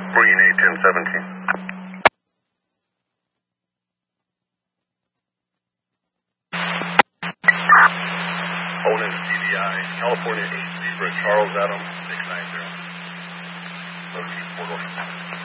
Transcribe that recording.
Green 81017. Owen CDI, California 8 Zebra, Charles Adam 690. Location 4